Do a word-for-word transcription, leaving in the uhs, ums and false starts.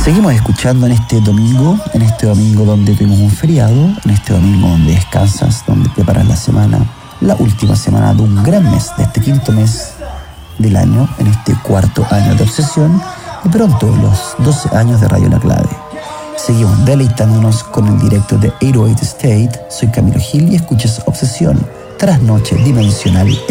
Seguimos escuchando en este domingo, en este domingo donde tuvimos un feriado, en este domingo donde descansas, donde preparas la semana, la última semana de un gran mes, de este quinto mes del año, en este cuarto año de Obsesión, y pronto los doce años de Radio La Clave. Seguimos deleitándonos con el directo de ochenta y ocho State. Soy Camilo Gil y escuchas Obsesión, trasnoche dimensional.